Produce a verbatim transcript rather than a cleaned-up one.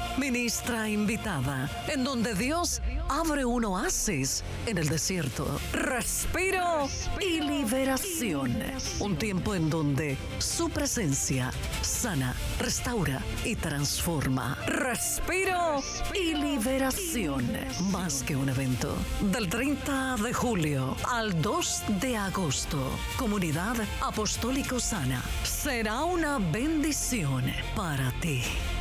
ministra invitada, en donde Dios abre un oasis en el desierto. Respiro y liberación. Un tiempo en donde su presencia sana, restaura y transforma. Respiro y liberación. Más que un evento. Del treinta de julio al dos de agosto. Comunidad Apostólico Sana. Será una bendición para ti.